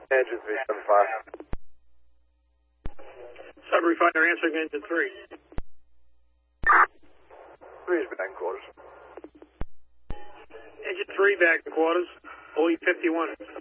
Engine 375. Sub-refiner answering engine 3. 3 is back in quarters. Engine 3 back in quarters. OE 51.